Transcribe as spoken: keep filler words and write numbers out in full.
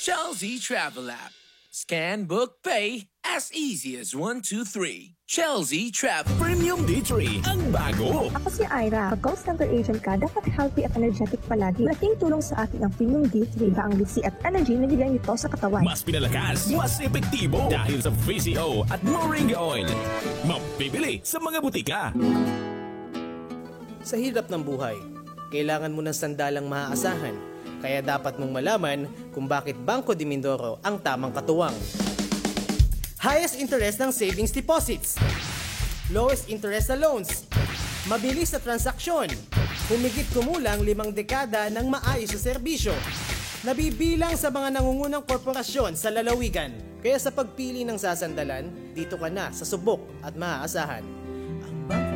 Chelsea Travel App. Scan, book, pay as easy as one, two, three. Chelsea Travel. Premium D three, ang bago. Ako si Ira. Pag call center agent ka, dapat healthy at energetic palagi. Malaking tulong sa atin ang Premium D three. Ba ang lisi at energy na bigay nito sa katawan. Mas pinalakas, mas epektibo dahil sa V C O at Moringa Oil. Mabibili sa mga butika. Sa hirap ng buhay, kailangan mo ng sandalang maaasahan. Kaya dapat mong malaman kung bakit Bangko de Mindoro ang tamang katuwang. Highest interest ng savings deposits. Lowest interest sa loans. Mabilis na transaksyon. Humigit kumulang limang dekada ng maayos sa serbisyo. Nabibilang sa mga nangungunang korporasyon sa lalawigan. Kaya sa pagpili ng sasandalan, dito ka na sa subok at maaasahan.